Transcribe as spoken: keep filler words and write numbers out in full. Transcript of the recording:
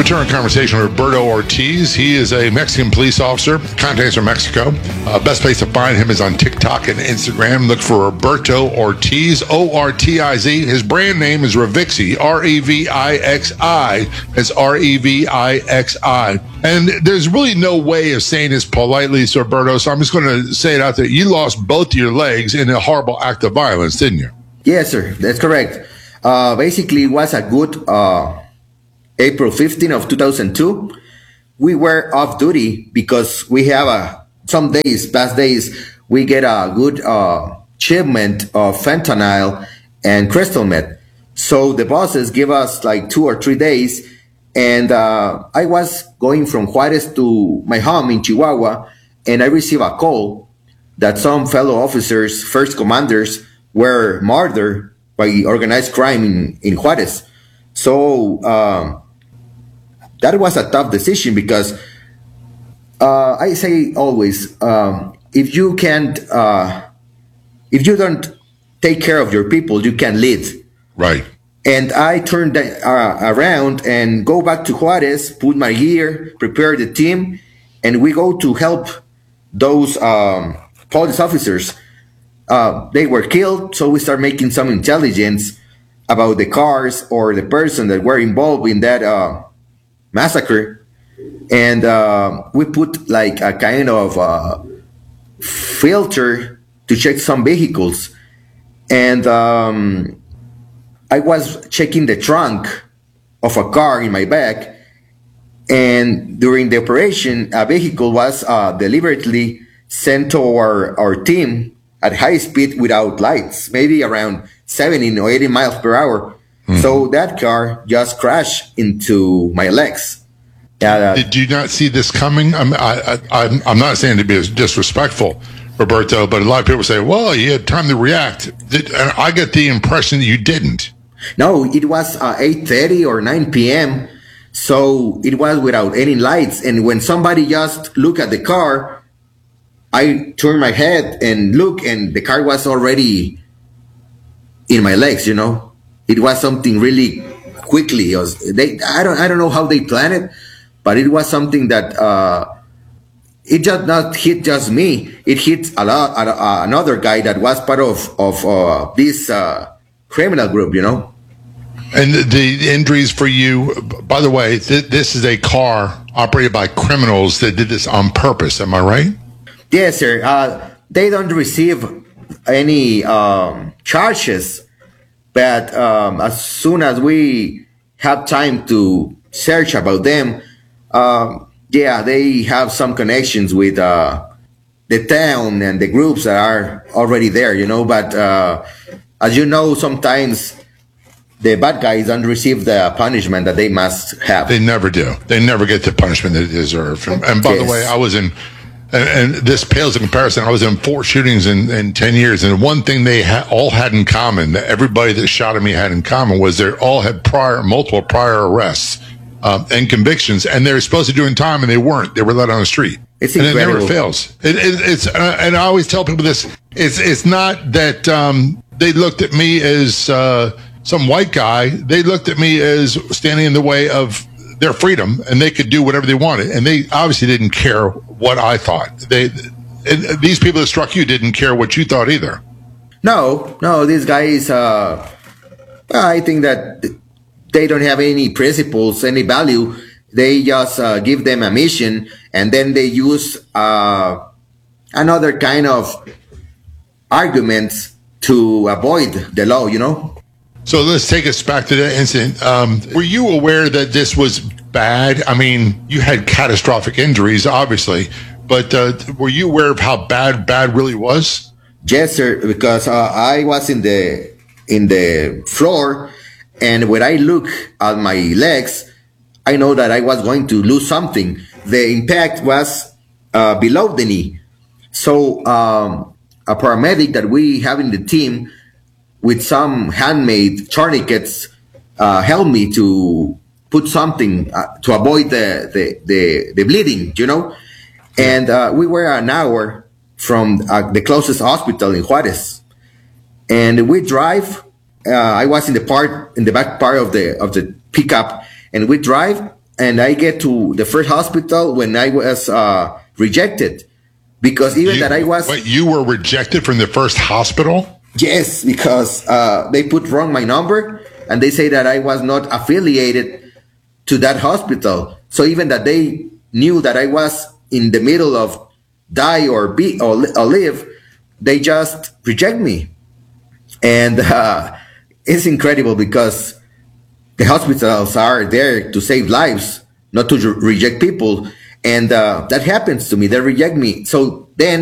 Return conversation with Roberto Ortiz. He is a Mexican police officer, contacts from Mexico. Uh, best place to find him is on TikTok and Instagram. Look for Roberto Ortiz, O R T I Z. His brand name is Revixi, R E V I X I. It's R E V I X I. And there's really no way of saying this politely, so Roberto, so I'm just going to say it out there. You lost both of your legs in a horrible act of violence, didn't you? Yes, sir. That's correct. Uh, basically, it was a good... Uh April fifteenth of two thousand two, we were off duty because we have a, some days, past days, we get a good uh, shipment of fentanyl and crystal meth. So the bosses give us like two or three days. And uh, I was going from Juarez to my home in Chihuahua, and I received a call that some fellow officers, first commanders, were murdered by organized crime in, in Juarez. So, um, that was a tough decision because uh, I say always, um, if you can't, uh, if you don't take care of your people, you can lead. Right. And I turned uh, around and go back to Juarez, put my gear, prepare the team, and we go to help those um, police officers. Uh, they were killed, so we start making some intelligence about the cars or the person that were involved in that uh, massacre, and uh, we put like a kind of uh, filter to check some vehicles, and um, I was checking the trunk of a car in my back, and during the operation a vehicle was uh, deliberately sent to our, our team at high speed without lights, maybe around seventy or eighty miles per hour. So that car just crashed into my legs. Uh, Did you not see this coming? I'm, I, I, I'm, I'm not saying to be disrespectful, Roberto, but a lot of people say, well, you had time to react. Did, and I get the impression that you didn't. No, it was uh, eight thirty or nine p.m., so it was without any lights. And when somebody just looked at the car, I turned my head and look, and the car was already in my legs, you know. It was something really quickly. It was, they, I don't, I don't know how they planned it, but it was something that uh, it just not hit just me. It hit a lot, uh, another guy that was part of of uh, this uh, criminal group, you know. And the, the injuries for you, by the way, th- this is a car operated by criminals that did this on purpose. Am I right? Yes, sir. Uh, they don't receive any um, charges. But um, as soon as we have time to search about them, uh, yeah, they have some connections with uh, the town and the groups that are already there, you know. But uh, as you know, sometimes the bad guys don't receive the punishment that they must have. They never do. They never get the punishment they deserve. And, and by yes. the way, I was in... And, and this pales in comparison. I was in four shootings in, in ten years, and one thing they ha- all had in common, that everybody that shot at me had in common, was they all had prior, multiple prior arrests um, and convictions, and they were supposed to do in time, and they weren't. They were let on the street. It's and incredible. It never fails. It, it, it's uh, and I always tell people this: it's it's not that um, they looked at me as uh, some white guy. They looked at me as standing in the way of their freedom, and they could do whatever they wanted, and they obviously didn't care what I thought. They, and these people that struck you didn't care what you thought either. No, no, these guys. Uh, I think that they don't have any principles, any value. They just uh, give them a mission, and then they use uh, another kind of arguments to avoid the law. You know. So let's take us back to that incident. Um, were you aware that this was bad? I mean, you had catastrophic injuries, obviously, but uh, were you aware of how bad bad really was? Yes, sir. Because uh, I was in the in the floor, and when I look at my legs, I know that I was going to lose something. The impact was uh, below the knee. So um, a paramedic that we have in the team, with some handmade tourniquets, uh, helped me to put something uh, to avoid the, the, the, the bleeding, you know? And uh, we were an hour from uh, the closest hospital in Juarez. And we drive, uh, I was in the part, in the back part of the, of the pickup, and we drive, and I get to the first hospital when I was uh, rejected, because even You, that I was wait, you were rejected from the first hospital? yes, because uh, they put wrong my number, and they say that I was not affiliated to that hospital. So even that they knew that I was in the middle of die or be or, li- or live, they just reject me. And uh, it's incredible because the hospitals are there to save lives, not to re- reject people. And uh, that happens to me. They reject me. So